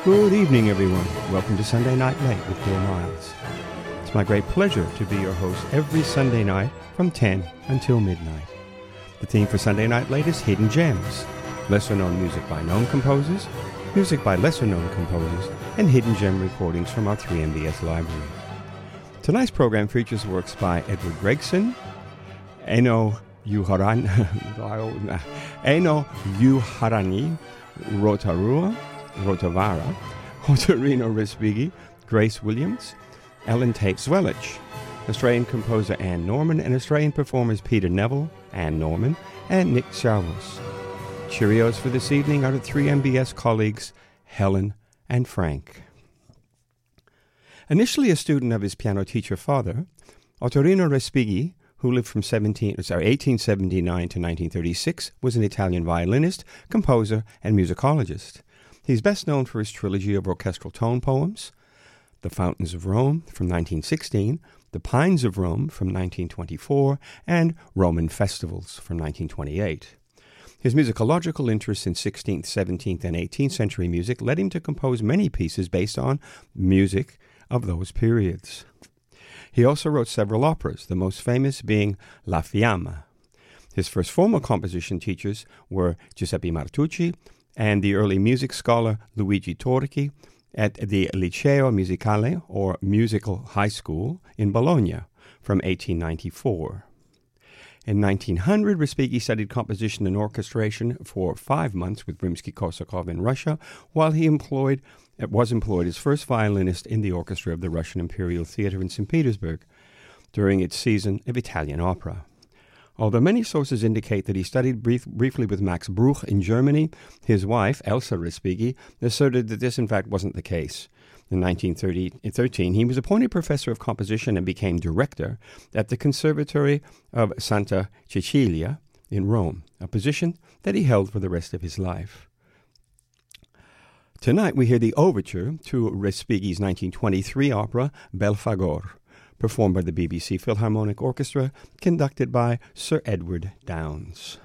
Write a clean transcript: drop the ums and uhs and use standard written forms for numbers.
Good evening, everyone. Welcome to Sunday Night Late with Bill Miles. It's my great pleasure to be your host every Sunday night from 10 until midnight. The theme for Sunday Night Late is Hidden Gems, lesser-known music by known composers, music by lesser-known composers, and hidden gem recordings from our 3MBS library. Tonight's program features works by Edward Gregson, Eno Uharani, Rotavara, Otorino Respighi, Grace Williams, Ellen Tate Zwelich, Australian composer Anne Norman, and Australian performers Peter Neville, Anne Norman, and Nick Chalmers. Cheerios for this evening are to 3MBS colleagues Helen and Frank. Initially a student of his piano teacher father, Otorino Respighi, who lived from 1879 to 1936, was an Italian violinist, composer, and musicologist. He's best known for his trilogy of orchestral tone poems, The Fountains of Rome from 1916, The Pines of Rome from 1924, and Roman Festivals from 1928. His musicological interests in 16th, 17th, and 18th century music led him to compose many pieces based on music of those periods. He also wrote several operas, the most famous being La Fiamma. His first formal composition teachers were Giuseppe Martucci and the early music scholar Luigi Torchi at the Liceo Musicale, or Musical High School, in Bologna from 1894. In 1900, Respighi studied composition and orchestration for 5 months with Rimsky-Korsakov in Russia, while he was employed as first violinist in the orchestra of the Russian Imperial Theatre in St. Petersburg during its season of Italian opera. Although many sources indicate that he studied briefly with Max Bruch in Germany, his wife, Elsa Respighi, asserted that this in fact wasn't the case. In 1913, he was appointed professor of composition and became director at the Conservatory of Santa Cecilia in Rome, a position that he held for the rest of his life. Tonight we hear the overture to Respighi's 1923 opera Belphegor, performed by the BBC Philharmonic Orchestra, conducted by Sir Edward Downes.